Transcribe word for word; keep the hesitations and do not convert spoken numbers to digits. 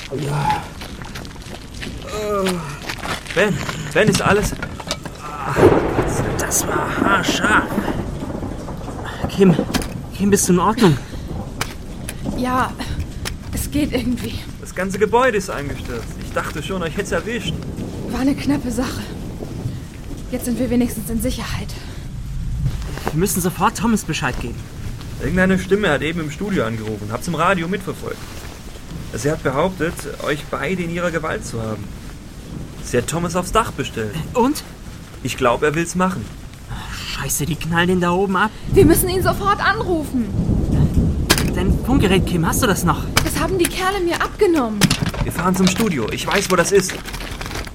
Ja. Ben, Ben, ist alles... Ach, das war haarscharf. Kim, Kim, bist du in Ordnung? Ja, es geht irgendwie. Das ganze Gebäude ist eingestürzt. Ich dachte schon, euch hätte es erwischt. War eine knappe Sache. Jetzt sind wir wenigstens in Sicherheit. Wir müssen sofort Thomas Bescheid geben. Irgendeine Stimme hat eben im Studio angerufen. Hab's im Radio mitverfolgt. Sie hat behauptet, euch beide in ihrer Gewalt zu haben. Sie hat Thomas aufs Dach bestellt. Und? Ich glaube, er will's machen. Scheiße, die knallen ihn da oben ab. Wir müssen ihn sofort anrufen. Dein Funkgerät, Kim, hast du das noch? Das haben die Kerle mir abgenommen. Wir fahren zum Studio. Ich weiß, wo das ist.